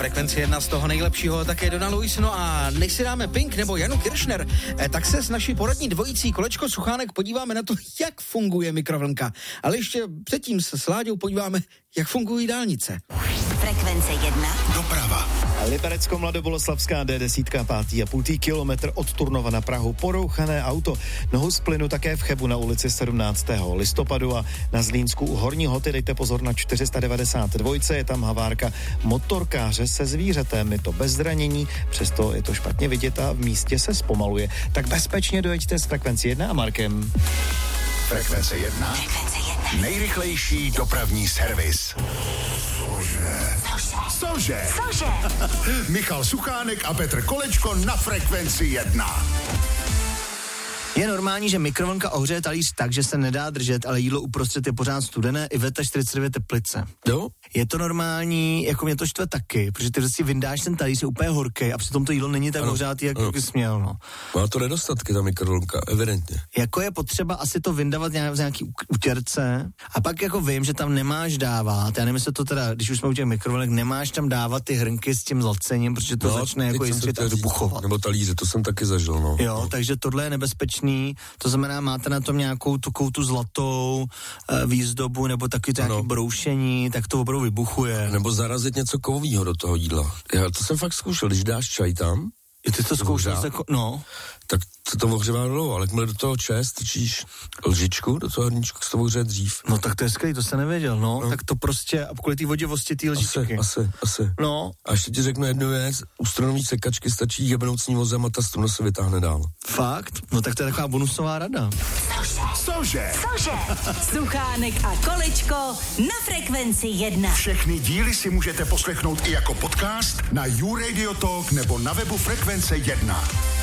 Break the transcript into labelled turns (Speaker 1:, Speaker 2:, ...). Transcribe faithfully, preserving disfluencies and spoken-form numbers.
Speaker 1: Frekvenci jedna z toho nejlepšího také Donna Luis. No a než si dáme Pink nebo Janu Kiršner, eh, tak se s naší poradní dvojicí Kolečko Suchánek podíváme na to, jak funguje mikrovlnka. Ale ještě předtím se s Láďou podíváme, jak fungují dálnice.
Speaker 2: Frekvence jedna.
Speaker 3: Doprava.
Speaker 4: Liberecko-Mladoboleslavská D deset, pátý a půl kilometr od Turnova na Prahu, porouchané auto. Nohu z plynu také v Chebu na ulici sedmnáctého listopadu a na Zlínsku u Horní Hoty dejte pozor na čtyři sta devadesát dva, je tam havárka motorkáře se zvířetem, je to bez zranění, přesto je to špatně vidět a v místě se zpomaluje. Tak bezpečně dojeďte s Frekvenci jedna a Markem.
Speaker 3: Frekvence jedna.
Speaker 2: Frekvence jedna.
Speaker 3: Nejrychlejší dopravní servis. Cože? Cože?
Speaker 2: Cože?
Speaker 3: Michal Suchánek a Petr Kolečko na Frekvenci jedna.
Speaker 5: Je normální, že mikrovlnka ohřeje talíř tak, že se nedá držet, ale jídlo uprostřed je pořád studené i ve té čtyřicet devět teplice.
Speaker 6: Jo?
Speaker 5: Je to normální, jako mě to štve taky, protože ty si vyndáš ten talíř, je úplně horký a přitom to jídlo není tak ohřátý, jak bys měl, no.
Speaker 6: Má to nedostatky, ta mikrovlnka, evidentně.
Speaker 5: Jako je potřeba asi to vyndávat nějak, v nějaký utěrce a pak jako vím, že tam nemáš dávat, já nevím, jestli to teda, když už jsme u těch mikrovlnek, nemáš tam dávat ty hrnky s tím zlacením, protože to no, začne jako jistřit a vybuchovat.
Speaker 6: Nebo talíře, to jsem taky zažil, no.
Speaker 5: Jo,
Speaker 6: no.
Speaker 5: Takže tohle je nebezpečný, to znamená, máte na tom nějakou tu, tu zlatou e, výzdobu nebo taky to nějaké broušení, tak to opravdu vybuchuje.
Speaker 6: Nebo zarazit něco kovového do toho jídla. Já to jsem fakt zkoušel, když dáš čaj tam.
Speaker 5: I ty to zkoušel se, no.
Speaker 6: Tak to, to ohřívá dlouho, ale jakmile do toho čaje strčíš lžičku, do toho hrníčku, se to ohřeje dřív.
Speaker 5: No tak to je skvělý, to jsem nevěděl, no. no. Tak to prostě, a kvůli té vodivosti té lžičky.
Speaker 6: Asi, asi, asi.
Speaker 5: No.
Speaker 6: A ještě ti řeknu jednu věc, u strunový sekačky stačí jebnout s ní vozem a ta struna se vytáhne dál.
Speaker 5: Fakt? No tak to je taková bonusová rada.
Speaker 3: Cože?
Speaker 2: Cože? Suchánek a Kolečko na Frekvenci jedna.
Speaker 3: Všechny díly si můžete poslechnout i jako podcast na YouRadio Talk nebo na webu Frekvence jedna.